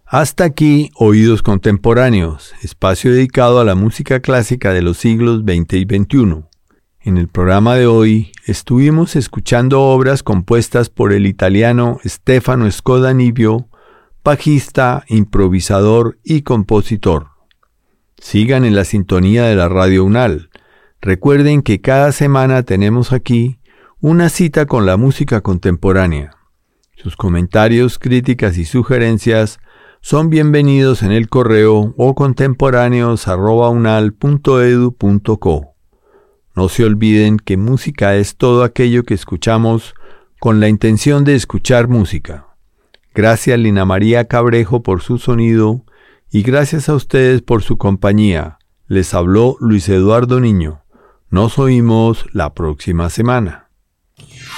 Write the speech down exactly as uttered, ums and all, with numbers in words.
Hasta aquí, Oídos Contemporáneos, espacio dedicado a la música clásica de los siglos veinte y veintiuno. En el programa de hoy estuvimos escuchando obras compuestas por el italiano Stefano Scodanibio, bajista, improvisador y compositor. Sigan en la sintonía de la Radio UNAL. Recuerden que cada semana tenemos aquí una cita con la música contemporánea. Sus comentarios, críticas y sugerencias son bienvenidos en el correo o contemporáneos arroba unal punto edu punto co. No se olviden que música es todo aquello que escuchamos con la intención de escuchar música. Gracias Lina María Cabrejo por su sonido y gracias a ustedes por su compañía. Les habló Luis Eduardo Niño. Nos oímos la próxima semana.